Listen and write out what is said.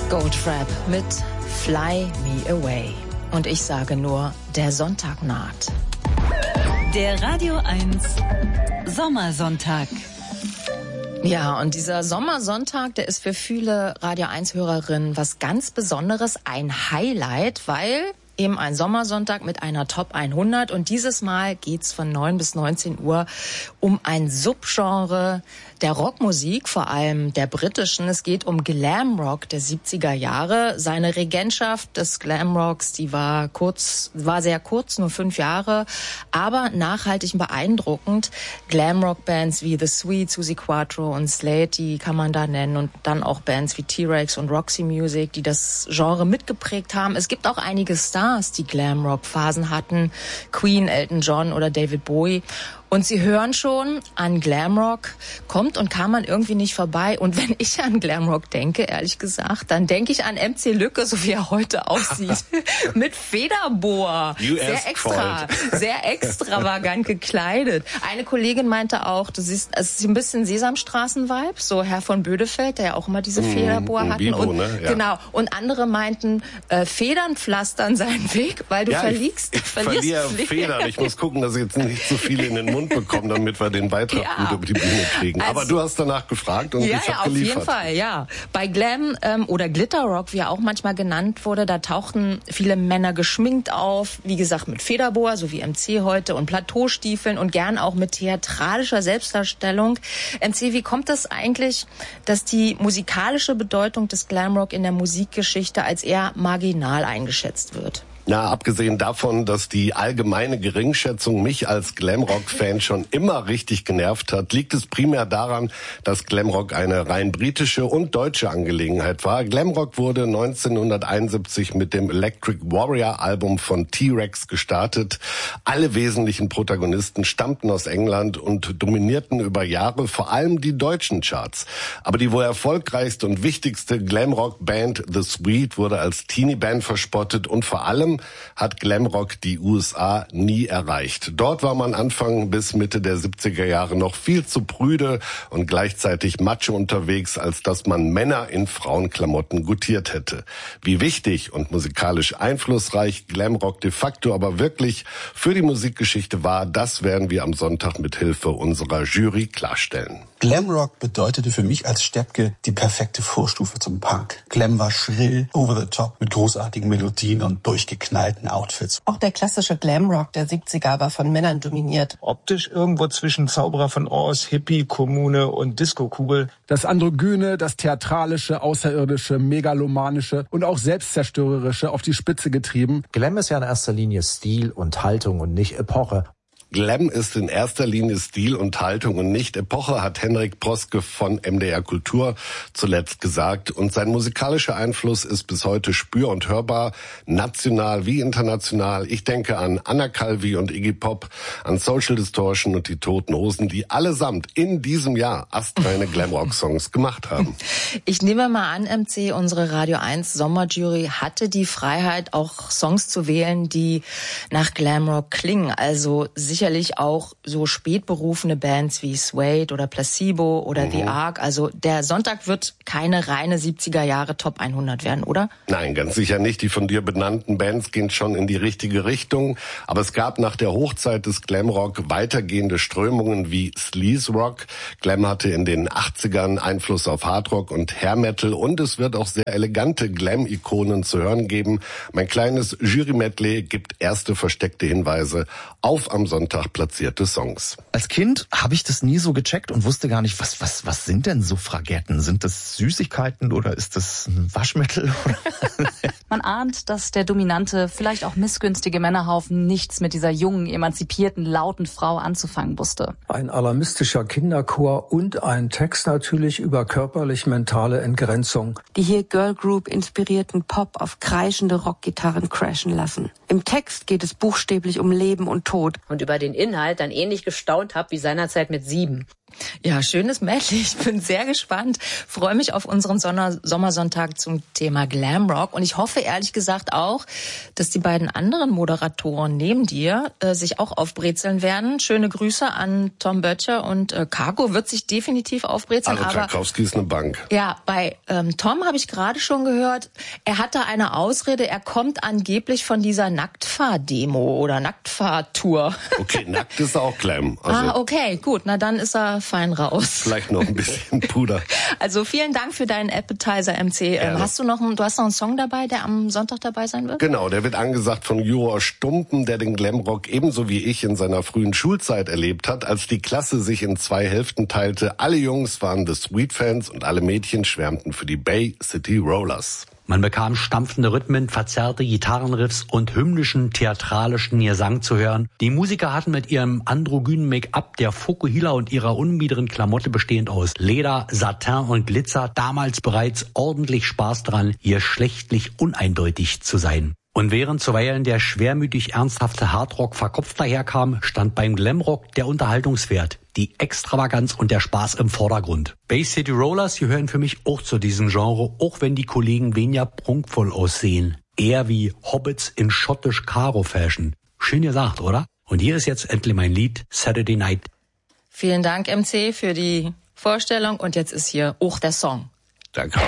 Goldfrapp mit Fly Me Away. Und ich sage nur, der Sonntag naht. Der Radio 1 Sommersonntag. Ja, und dieser Sommersonntag, der ist für viele Radio 1-Hörerinnen was ganz Besonderes, ein Highlight, weil eben ein Sommersonntag mit einer Top 100 und dieses Mal geht's von 9 bis 19 Uhr um ein Subgenre der Rockmusik, vor allem der britischen. Es geht um Glamrock der 70er Jahre. Seine Regentschaft des Glamrocks, die war sehr kurz, nur 5 Jahre, aber nachhaltig beeindruckend. Glamrock-Bands wie The Sweet, Suzi Quatro und Slade, die kann man da nennen, und dann auch Bands wie T-Rex und Roxy Music, die das Genre mitgeprägt haben. Es gibt auch einige Stars, die Glamrock-Phasen hatten, Queen, Elton John oder David Bowie. Und Sie hören schon, an Glamrock kommt und kam man irgendwie nicht vorbei. Und wenn ich an Glamrock denke, ehrlich gesagt, dann denke ich an MC Lücke, so wie er heute aussieht. Mit Federboa. Sehr extravagant gekleidet. Eine Kollegin meinte auch, es ist ein bisschen Sesamstraßen-Vibe, so Herr von Bödefeld, der ja auch immer diese Federboa hatten. Bibo, und, ne? Ja. Genau. Und andere meinten, Federn pflastern seinen Weg, weil du verlierst verliere Federn. Ich muss gucken, dass ich jetzt nicht so viele in den Mund bekommen, damit wir den Beitrag gut über die Bühne kriegen. Aber du hast danach gefragt und ich habe geliefert. Auf jeden Fall, ja. Bei Glam oder Glitterrock, wie er auch manchmal genannt wurde, da tauchten viele Männer geschminkt auf, wie gesagt mit Federboa, so wie MC heute, und Plateaustiefeln und gern auch mit theatralischer Selbstdarstellung. MC, wie kommt das eigentlich, dass die musikalische Bedeutung des Glamrock in der Musikgeschichte als eher marginal eingeschätzt wird? Ja, abgesehen davon, dass die allgemeine Geringschätzung mich als Glamrock-Fan schon immer richtig genervt hat, liegt es primär daran, dass Glamrock eine rein britische und deutsche Angelegenheit war. Glamrock wurde 1971 mit dem Electric Warrior-Album von T-Rex gestartet. Alle wesentlichen Protagonisten stammten aus England und dominierten über Jahre vor allem die deutschen Charts. Aber die wohl erfolgreichste und wichtigste Glamrock-Band The Sweet wurde als Teenie-Band verspottet und vor allem hat Glamrock die USA nie erreicht. Dort war man Anfang bis Mitte der 70er Jahre noch viel zu prüde und gleichzeitig macho unterwegs, als dass man Männer in Frauenklamotten gutiert hätte. Wie wichtig und musikalisch einflussreich Glamrock de facto aber wirklich für die Musikgeschichte war, das werden wir am Sonntag mit Hilfe unserer Jury klarstellen. Glamrock bedeutete für mich als Steppke die perfekte Vorstufe zum Punk. Glam war schrill, over the top, mit großartigen Melodien und durchgeknallten Outfits. Auch der klassische Glamrock der 70er war von Männern dominiert. Optisch irgendwo zwischen Zauberer von Oz, Hippie, Kommune und Disco-Kugel. Das Androgyne, das Theatralische, Außerirdische, Megalomanische und auch Selbstzerstörerische auf die Spitze getrieben. Glam ist ja in erster Linie Stil und Haltung und nicht Epoche. Glam ist in erster Linie Stil und Haltung und nicht Epoche, hat Henrik Proske von MDR Kultur zuletzt gesagt. Und sein musikalischer Einfluss ist bis heute spür- und hörbar, national wie international. Ich denke an Anna Calvi und Iggy Pop, an Social Distortion und die Toten Hosen, die allesamt in diesem Jahr astreine Glamrock-Songs gemacht haben. Ich nehme mal an, MC, unsere Radio 1 Sommerjury hatte die Freiheit, auch Songs zu wählen, die nach Glamrock klingen. Also sicherlich auch so spätberufene Bands wie Suede oder Placebo oder The Ark. Also der Sonntag wird keine reine 70er Jahre Top 100 werden, oder? Nein, ganz sicher nicht. Die von dir benannten Bands gehen schon in die richtige Richtung. Aber es gab nach der Hochzeit des Glamrock weitergehende Strömungen wie Sleaze Rock. Glam hatte in den 80ern Einfluss auf Hardrock und Hair Metal und es wird auch sehr elegante Glam-Ikonen zu hören geben. Mein kleines Jury-Medley gibt erste versteckte Hinweise auf am Sonntag platzierte Songs. Als Kind habe ich das nie so gecheckt und wusste gar nicht, was sind denn Suffragetten? Sind das Süßigkeiten oder ist das ein Waschmittel? Man ahnt, dass der dominante, vielleicht auch missgünstige Männerhaufen nichts mit dieser jungen, emanzipierten, lauten Frau anzufangen wusste. Ein alarmistischer Kinderchor und ein Text natürlich über körperlich-mentale Entgrenzung. Die hier Girl Group inspirierten Pop auf kreischende Rockgitarren crashen lassen. Im Text geht es buchstäblich um Leben und Tod. Und über den Inhalt dann ähnlich gestaunt habe wie seinerzeit mit 7. Ja, schönes Medley. Ich bin sehr gespannt. Freue mich auf unseren Sommersonntag zum Thema Glamrock. Und ich hoffe ehrlich gesagt auch, dass die beiden anderen Moderatoren neben dir sich auch aufbrezeln werden. Schöne Grüße an Tom Böttcher und Cargo wird sich definitiv aufbrezeln. Also Krakowski ist eine Bank. Ja, bei Tom habe ich gerade schon gehört, er hatte eine Ausrede. Er kommt angeblich von dieser Nacktfahr-Demo oder Nacktfahr-Tour. Okay, nackt ist auch Glam. Also Okay, gut. Na dann ist er fein raus. Vielleicht noch ein bisschen Puder. Also vielen Dank für deinen Appetizer, MC. Du hast noch einen Song dabei, der am Sonntag dabei sein wird? Genau, der wird angesagt von Juror Stumpen, der den Glamrock ebenso wie ich in seiner frühen Schulzeit erlebt hat, als die Klasse sich in 2 Hälften teilte. Alle Jungs waren The Sweet-Fans und alle Mädchen schwärmten für die Bay City Rollers. Man bekam stampfende Rhythmen, verzerrte Gitarrenriffs und hymnischen, theatralischen Gesang zu hören. Die Musiker hatten mit ihrem androgynen Make-up, der Fokuhila und ihrer unbiederen Klamotte bestehend aus Leder, Satin und Glitzer damals bereits ordentlich Spaß dran, hier schlechtlich uneindeutig zu sein. Und während zuweilen der schwermütig ernsthafte Hardrock verkopft daherkam, stand beim Glamrock der Unterhaltungswert, die Extravaganz und der Spaß im Vordergrund. Bay City Rollers gehören für mich auch zu diesem Genre, auch wenn die Kollegen weniger prunkvoll aussehen. Eher wie Hobbits in schottisch Karo-Fashion. Schön gesagt, oder? Und hier ist jetzt endlich mein Lied Saturday Night. Vielen Dank, MC, für die Vorstellung. Und jetzt ist hier auch der Song. Danke.